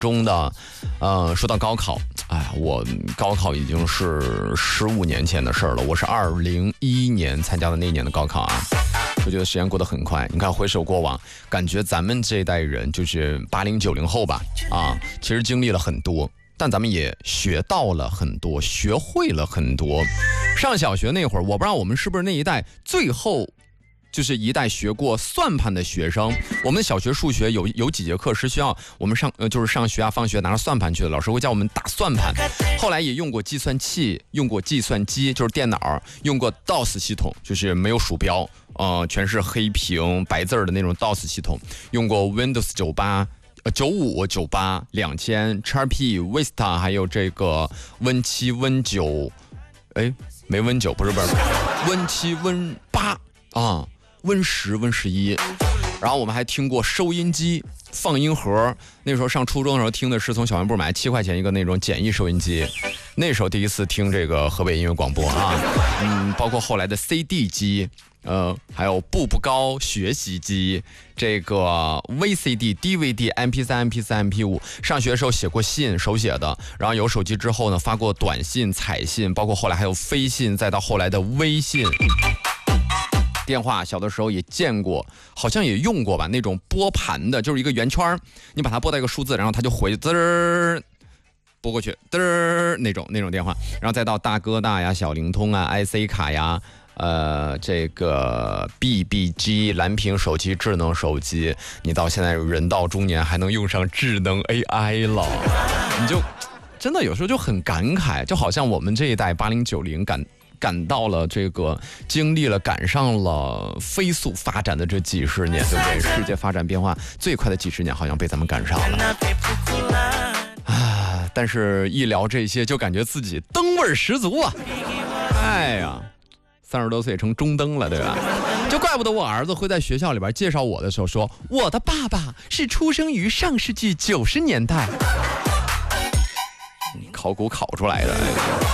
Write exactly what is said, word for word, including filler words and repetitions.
中的。呃，说到高考，哎呀，我高考已经是十五年前的事儿了。我是二零一一年参加的那一年的高考啊。我觉得时间过得很快，你看回首过往，感觉咱们这一代人就是八零九零后吧，啊，其实经历了很多，但咱们也学到了很多，学会了很多。上小学那会儿，我不知道我们是不是那一代最后。就是一代学过算盘的学生，我们小学数学有有几节课是需要我们上呃就是上学啊放学拿着算盘去的，老师会教我们打算盘。后来也用过计算器，用过计算机，就是电脑，用过 D O S 系统，就是没有鼠标，呃，全是黑屏白字的那种 D O S 系统，用过 Windows 九八。呃，九五、九八、两千、X P、Vista， 还有这个 Win 七、Win 九，哎，没 Win 九，不是不是 ，Win 七、Win 八啊。Win 十、Win 十一，然后我们还听过收音机、放音盒。那时候上初中的时候听的是从小卖部买七块钱一个那种简易收音机，那时候第一次听这个河北音乐广播啊，嗯，包括后来的 C D 机，呃，还有步步高学习机，这个 V C D、D V D、M P 三、M P 四、M P 五。上学的时候写过信，手写的，然后有手机之后呢，发过短信、彩信，包括后来还有飞信，再到后来的微信。电话小的时候也见过，好像也用过吧，那种拨盘的，就是一个圆圈，你把它拨到一个数字，然后它就回滋儿拨过去，嘚儿那种那种电话，然后再到大哥大呀、小灵通啊、I C 卡呀，呃，这个 B B G 蓝屏手机、智能手机，你到现在人到中年还能用上智能 A I 了，你就真的有时候就很感慨，就好像我们这一代八零九零感。赶到了这个，经历了赶上了飞速发展的这几十年，对不对？世界发展变化最快的几十年，好像被咱们赶上了。啊！但是一聊这些，就感觉自己灯味十足啊！哎呀，三十多岁成中灯了，对吧？就怪不得我儿子会在学校里边介绍我的时候说，我的爸爸是出生于上世纪九十年代。考古考出来的。